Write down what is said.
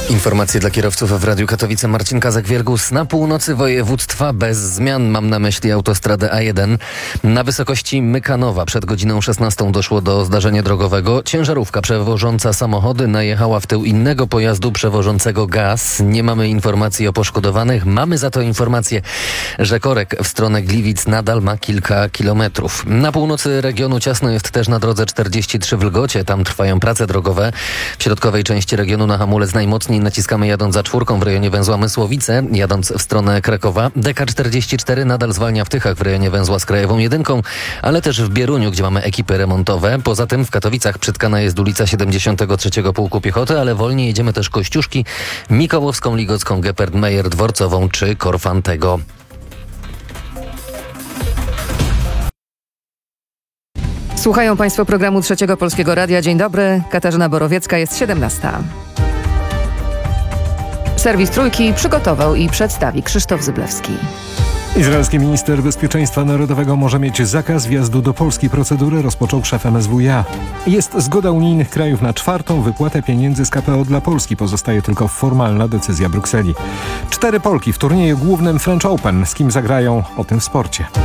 Informacje dla kierowców w Radiu Katowice. Marcin Kazak-Wiergus. Na północy województwa bez zmian. Mam na myśli autostradę A1. Na wysokości Mykanowa przed godziną 16 doszło do zdarzenia drogowego. Ciężarówka przewożąca samochody najechała w tył innego pojazdu przewożącego gaz. Nie mamy informacji o poszkodowanych. Mamy za to informację, że korek w stronę Gliwic nadal ma kilka kilometrów. Na północy regionu ciasno jest też na drodze 43 w Lgocie. Tam trwają prace drogowe. W środkowej części regionu na hamulec najmocniej naciskamy jadąc za czwórką w rejonie węzła Mysłowice, jadąc w stronę Krakowa. DK44 nadal zwalnia w Tychach w rejonie węzła z Krajową Jedynką, ale też w Bieruniu, gdzie mamy ekipy remontowe. Poza tym w Katowicach przytkana jest ulica 73 Pułku Piechoty, ale wolniej jedziemy też Kościuszki, Mikołowską, Ligocką, Geppert-Meyer, Dworcową czy Korfantego. Słuchają Państwo programu Trzeciego Polskiego Radia. Dzień dobry, Katarzyna Borowiecka, jest 17. Serwis Trójki przygotował i przedstawi Krzysztof Zyblewski. Izraelski minister bezpieczeństwa narodowego może mieć zakaz wjazdu do Polski. Procedurę rozpoczął szef MSWiA. Jest zgoda unijnych krajów na 4. wypłatę pieniędzy z KPO dla Polski. Pozostaje tylko formalna decyzja Brukseli. 4 Polki w turnieju głównym French Open. Z kim zagrają? O tym w sporcie.